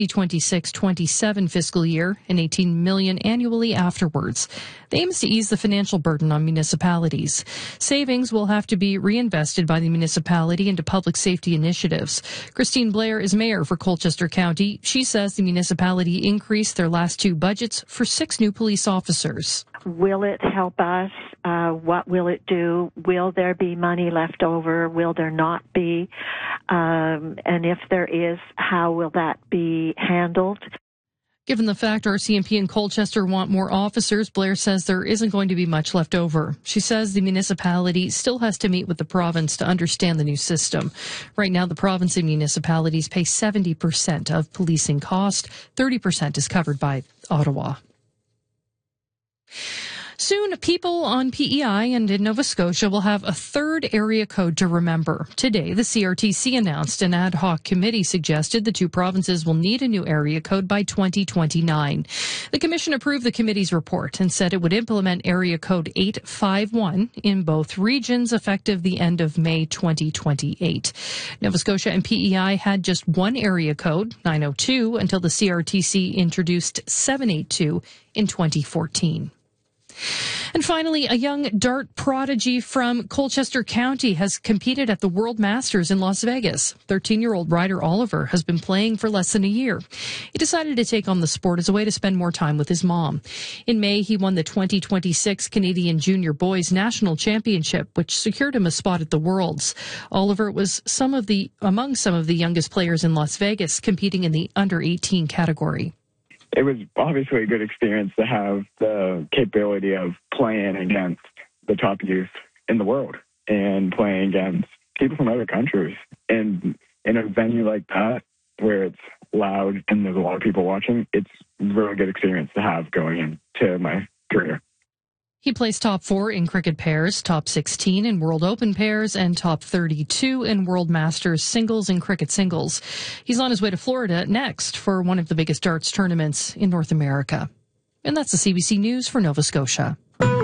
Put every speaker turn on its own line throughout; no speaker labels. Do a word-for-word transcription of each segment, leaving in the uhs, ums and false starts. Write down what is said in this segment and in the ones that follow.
twenty-six twenty-seven fiscal year and eighteen million dollars annually afterwards. The aim is to ease the financial burden on municipalities. Savings will have to be reinvested by the municipality into public safety initiatives. Christine Blair is mayor for Colchester County. She says the municipality increased their last two budgets for six new police officers.
Will it help us? Uh, what will it do? Will there be money left over? Will there not be? Um, and if there is, how will that be handled?
Given the fact R C M P and Colchester want more officers, Blair says there isn't going to be much left over. She says the municipality still has to meet with the province to understand the new system. Right now, the province and municipalities pay seventy percent of policing cost. thirty percent is covered by Ottawa. Soon, people on P E I and in Nova Scotia will have a third area code to remember. Today, the C R T C announced an ad hoc committee suggested the two provinces will need a new area code by twenty twenty-nine. The commission approved the committee's report and said it would implement area code eight five one in both regions effective the end of May twenty twenty-eight. Nova Scotia and P E I had just one area code, nine oh two, until the C R T C introduced seven eighty-two in twenty fourteen. And finally, a young dart prodigy from Colchester County has competed at the World Masters in Las Vegas. thirteen-year-old Ryder Oliver has been playing for less than a year. He decided to take on the sport as a way to spend more time with his mom. In May, he won the twenty twenty-six Canadian Junior Boys National Championship, which secured him a spot at the Worlds. Oliver was some of the among some of the youngest players in Las Vegas, competing in the under eighteen category.
It was obviously a good experience to have the capability of playing against the top youth in the world and playing against people from other countries. And in a venue like that, where it's loud and there's a lot of people watching, it's a really good experience to have going into my career.
He placed top four in cricket pairs, top sixteen in World Open pairs, and top thirty-two in World Masters singles and cricket singles. He's on his way to Florida next for one of the biggest darts tournaments in North America. And that's the C B C News for Nova Scotia.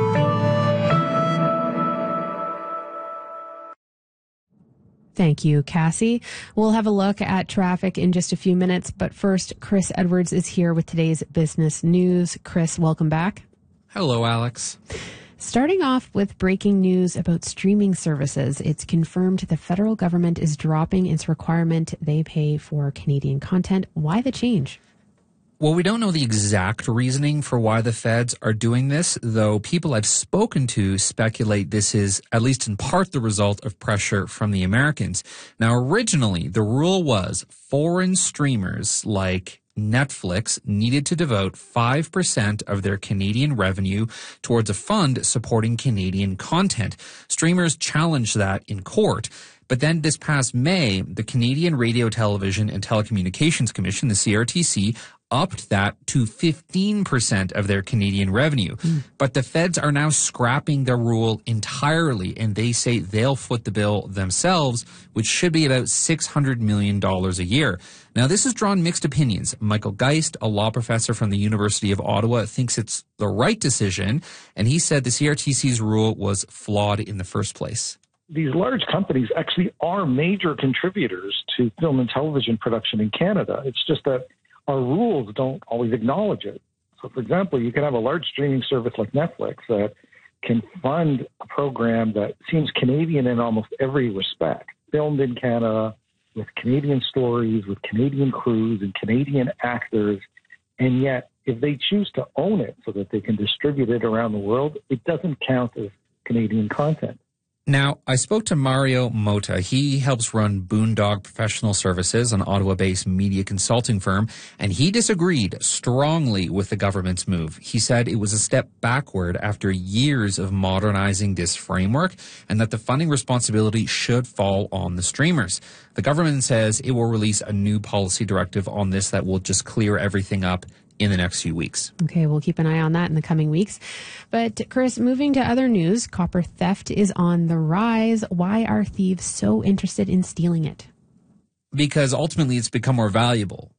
Thank you, Cassie. We'll have a look at traffic in just a few minutes, but first, Chris Edwards is here with today's business news. Chris, welcome back.
Hello, Alex.
Starting off with breaking news about streaming services. It's confirmed the federal government is dropping its requirement they pay for Canadian content. Why the change?
Well, we don't know the exact reasoning for why the feds are doing this, though people I've spoken to speculate this is, at least in part, the result of pressure from the Americans. Now, originally, the rule was foreign streamers like Netflix needed to devote five percent of their Canadian revenue towards a fund supporting Canadian content. Streamers challenged that in court. But then this past May, the Canadian Radio, Television and Telecommunications Commission, the C R T C, upped that to fifteen percent of their Canadian revenue. Mm. But the feds are now scrapping the rule entirely, and they say they'll foot the bill themselves, which should be about six hundred million dollars a year. Now, this has drawn mixed opinions. Michael Geist, a law professor from the University of Ottawa, thinks it's the right decision, and he said the C R T C's rule was flawed in the first place.
These large companies actually are major contributors to film and television production in Canada. It's just that our rules don't always acknowledge it. So, for example, you can have a large streaming service like Netflix that can fund a program that seems Canadian in almost every respect, filmed in Canada, with Canadian stories, with Canadian crews and Canadian actors. And yet, if they choose to own it so that they can distribute it around the world, it doesn't count as Canadian content.
Now, I spoke to Mario Mota. He helps run Boondog Professional Services, an Ottawa-based media consulting firm, and he disagreed strongly with the government's move. He said it was a step backward after years of modernizing this framework and that the funding responsibility should fall on the streamers. The government says it will release a new policy directive on this that will just clear everything up in the next few weeks.
Okay, we'll keep an eye on that in the coming weeks. But Chris, moving to other news, copper theft is on the rise. Why are thieves so interested in stealing it?
Because ultimately it's become more valuable.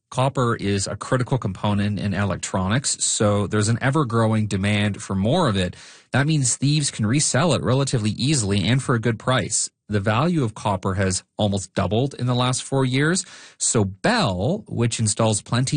Copper is a critical component in electronics, so there's an ever-growing demand for more of it. That means thieves can resell it relatively easily and for a good price. The value of copper has almost doubled in the last four years. So Bell, which installs plenty